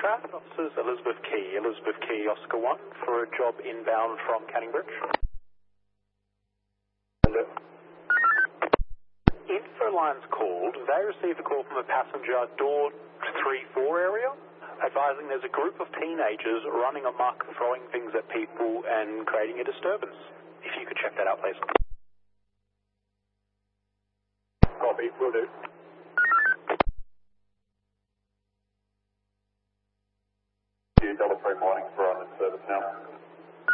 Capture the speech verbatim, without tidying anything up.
traffic officers Elizabeth Key, Elizabeth Key, Oscar one, for a job inbound from Canning Bridge. Info lines called. They received a call from a passenger door three four area, advising there's a group of teenagers running amok, throwing things at people and creating a disturbance. If you could check that out, please. Copy, will do. Double three morning for on the service now.